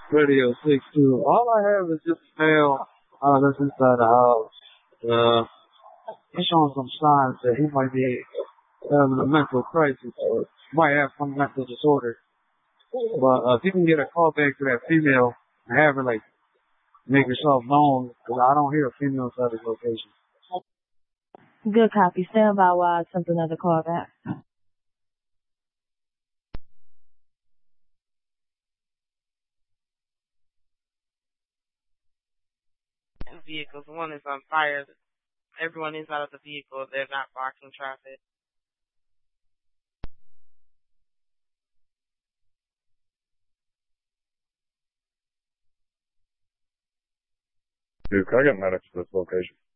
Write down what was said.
Radio 62. All I have is just a male that's inside the house. He's showing some signs that he might be having a mental crisis or might have some mental disorder. But if you can get a call back to that female and have her like make herself known, because I don't hear a female inside this location. Good copy. Stand by while I attempt another call back. Vehicles. One is on fire. Everyone inside of the vehicle, they're not blocking traffic. Dude, can I get medics to this location?